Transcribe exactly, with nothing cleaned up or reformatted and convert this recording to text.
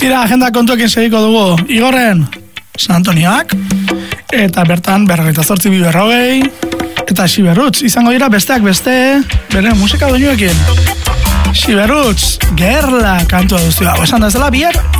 Tira, agenda kontuekin segiko dugu. Igorren, San Antonioak, eta bertan berrogeita zortzi bi berrogei, eta Xiberrutz, izango dira besteak beste, bere musika doinuekin. Xiberrutz, gerla kantua duztu. Hau esan da zela bihar,